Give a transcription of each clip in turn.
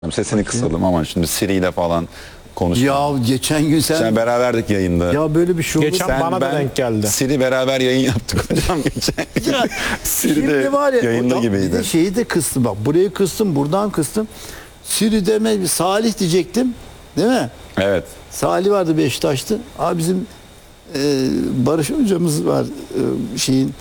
Sesini kısalım ama şimdi Siri ile falan konuştuk. Ya geçen gün sen beraberdik yayında. ya böyle bir şey olur. Geçen bana da denk geldi. Siri beraber yayın yaptık hocam geçen. Ya, Siri de şimdi var ya, yayında bir gibiydi. de şeyi de kıstım bak. Burayı kıstım, buradan kıstım. Siri deme, Salih diyecektim. Değil mi? Evet. Salih vardı Beşiktaş'ta. Abi bizim Barış hocamız var. Şeyin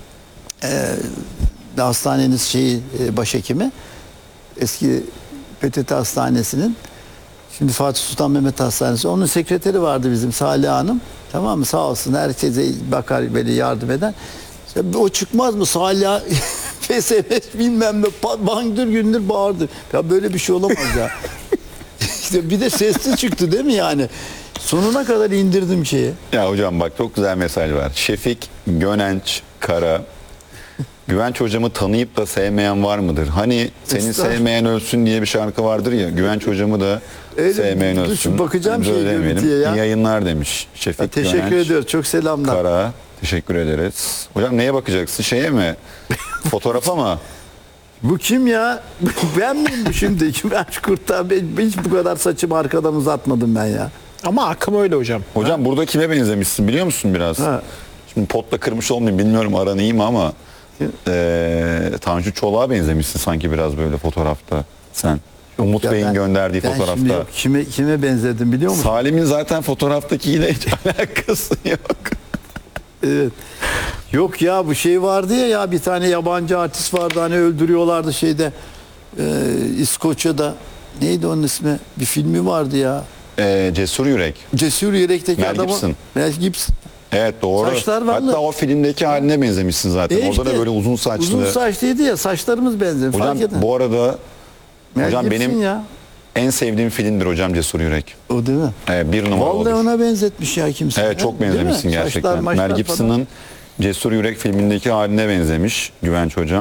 hastanenin başhekimi. Eski PTT Hastanesi'nin. Şimdi Fatih Sultan Mehmet Hastanesi. Onun sekreteri vardı bizim Salih Hanım. Tamam mı? Sağ olsun, herkese bakar, böyle yardım eden. İşte o çıkmaz mı Salih? SMS bilmem ne, bangdır gündür bağırdı. Ya böyle bir şey olamaz ya. İşte bir de sesli çıktı değil mi yani? Sonuna kadar indirdim şeyi. Ya hocam bak çok güzel mesaj var. Şefik Gönenç Kara. Güvenç hocamı tanıyıp da sevmeyen var mıdır? Hani seni sevmeyen ölsün diye bir şarkı vardır ya. Güvenç hocamı da Öyle, sevmeyen dur, ölsün. bakacağım Böyle şey demeyelim. görüntüye ya. İyi yayınlar demiş Şefik Teşekkür Gönenç ediyoruz. Çok selamlar. Kara. Teşekkür ederiz. Hocam neye bakacaksın? Şeye mi? Fotoğrafa mı? Bu kim ya? Ben miyim bu şimdi? Güvenç Kurtlar. Ben hiç bu kadar saçımı arkadan uzatmadım ben ya. Ama akım öyle hocam. Hocam burada kime benzemişsin biliyor musun biraz? Ha. Şimdi potla kırmış olmayayım, bilmiyorum aran iyi mi ama Tanju Çolak'a benzemişsin sanki biraz böyle fotoğrafta sen. Umut Ya Bey'in gönderdiği ben fotoğrafta. Şimdi yok, kime benzedim biliyor musun? Salim'in zaten fotoğraftakiyle hiç alakası yok. Evet. Yok ya, bu şey vardı ya, bir tane yabancı artist vardı, hani öldürüyorlardı şeyde, İskoçya'da. Neydi onun ismi? Bir filmi vardı ya. Cesur Yürek. Cesur Yürek'teki Mel adamı. Gibson. Mel Gibson. Evet doğru. Saçlar vallahi. Hatta o filmdeki haline benzemişsin zaten. Orada İşte, da böyle uzun saçlı. Uzun saçlıydı ya, saçlarımız benziyor. Hocam Fark edin. bu arada Mel hocam Gibson benim ya. en sevdiğim filmdir hocam Cesur Yürek. O değil mi? Bir numara Vallahi olur. ona benzetmiş ya kimse. Evet çok Değil mi? benzemişsin gerçekten. Saçlar, maçlar Mel Gibson'ın Cesur Yürek filmindeki haline benzemiş Güvenç hocam.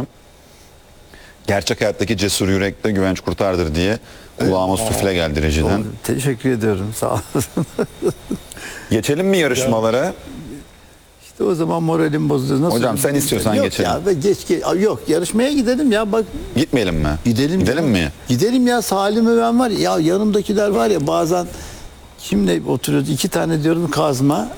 Gerçek hayattaki Cesur Yürek de Güvenç Kurtar'dır diye kulağıma sufle geldi rejiden. falan. Teşekkür ediyorum, sağ olasın. Geçelim mi yarışmalara? İşte o zaman moralim bozuldu. Nasıl? Hocam sen istiyorsan yok geçelim. Ya, yok, yarışmaya gidelim ya, bak. Gitmeyelim mi? Gidelim Gidelim ya. mi? Gidelim ya, Salim'e ben var ya, yanımdakiler var ya, bazen kimle oturuyoruz, iki tane diyorum kazma.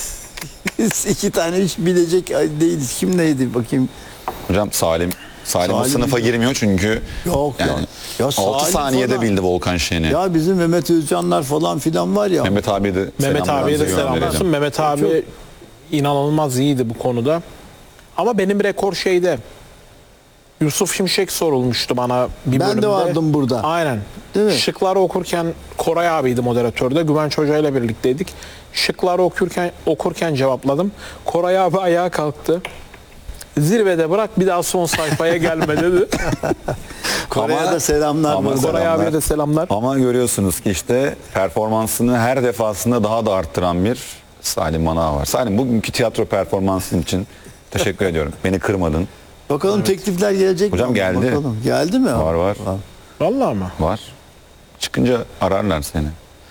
İki tane hiç bilecek değiliz. Kim neydi bakayım. Hocam Salim o Salim sınıfa girmiyor çünkü Yok ya. Ya 6 Salim saniyede falan. bildi Volkan Şen'i. Ya bizim Mehmet Özcanlar falan filan var ya. Mehmet abiye de Mehmet abiye de selam gönderelim. olsun. Mehmet abi inanılmaz iyiydi bu konuda. Ama benim rekor şeyde. Yusuf Şimşek sorulmuştu bana bir Ben de bölümde. vardım burada. Aynen. Değil mi? Şıkları okurken Koray abiydi moderatörde. Güvenç Hoca ile birlikteydik. Şıkları okurken cevapladım. Koray abi ayağa kalktı. Zirvede bırak, bir daha son sayfaya gelme dedi. Kore'ye de selamlar. Ama burada. Koray abiye de selamlar. Ama görüyorsunuz ki işte performansını her defasında daha da arttıran bir Salim Manav var. Salim, bugünkü tiyatro performansın için teşekkür ediyorum. Beni kırmadın. Bakalım teklifler gelecek Hocam mi? geldi. Bakalım. Geldi mi? Var. Vallahi mı? Var. Çıkınca ararlar seni.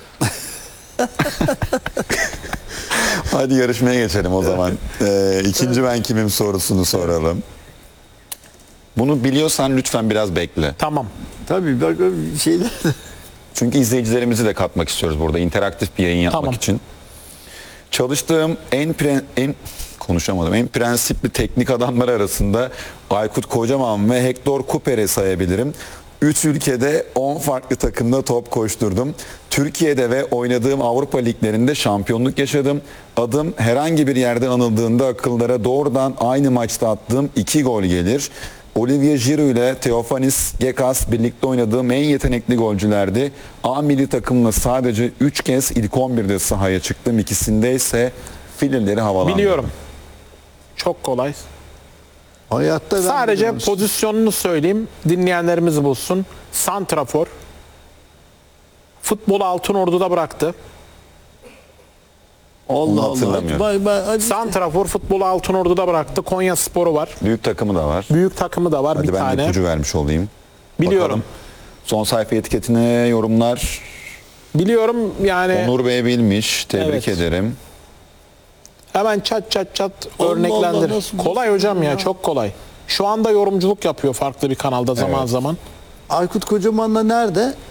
Hadi yarışmaya geçelim o zaman. İkinci ben kimim sorusunu soralım. Bunu biliyorsan lütfen biraz bekle. Tamam. Tabii bak şeyler. Çünkü izleyicilerimizi de katmak istiyoruz burada. İnteraktif bir yayın yapmak Tamam. için. Çalıştığım en prensipli teknik adamlar arasında Aykut Kocaman ve Hector Cooper'i sayabilirim. 3 ülkede 10 farklı takımda top koşturdum. Türkiye'de ve oynadığım Avrupa liglerinde şampiyonluk yaşadım. Adım herhangi bir yerde anıldığında akıllara doğrudan aynı maçta attığım 2 gol gelir. Olivier Giroud ile Theofanis Gekas birlikte oynadığım en yetenekli golcülerdi. A milli takımla sadece 3 kez ilk 11'de sahaya çıktım. İkisinde ise fileleri havalandı. Biliyorum. Çok kolay. Hayatta ben Sadece biliyorum. pozisyonunu söyleyeyim. Dinleyenlerimiz bulsun. Santrafor. Futbolu Altınordu'da bıraktı. Allah Allah. hatırlamıyorum. Hadi. Santrafor futbolu Altınordu'da bıraktı. Konya Sporu var. Büyük takımı da var. Büyük takımı da var Hadi bir ben de tane. ipucu vermiş olayım. Biliyorum. Bakalım. Son sayfa etiketine yorumlar. Biliyorum yani. Onur Bey bilmiş. Tebrik Evet. ederim. Hemen çat Allah örneklendir. Allah, nasıl kolay hocam ya, çok kolay. Şu anda yorumculuk yapıyor farklı bir kanalda zaman Evet. zaman. Aykut Kocaman'la nerede?